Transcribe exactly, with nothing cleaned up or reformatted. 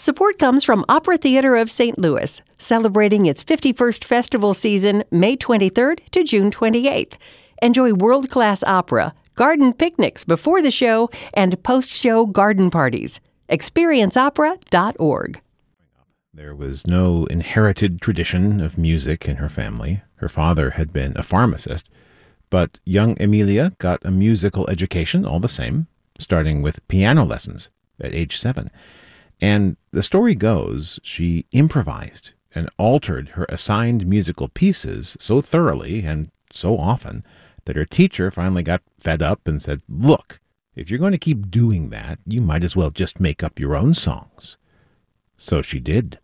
Support comes from Opera Theater of Saint Louis, celebrating its fifty-first festival season May twenty-third to June twenty-eighth. Enjoy world-class opera, garden picnics before the show, and post-show garden parties. experience opera dot org. There was no inherited tradition of music in her family. Her father had been a pharmacist, but young Emilia got a musical education all the same, starting with piano lessons at age seven. And the story goes she improvised and altered her assigned musical pieces so thoroughly and so often that her teacher finally got fed up and said, "Look, if you're going to keep doing that, you might as well just make up your own songs." So she did.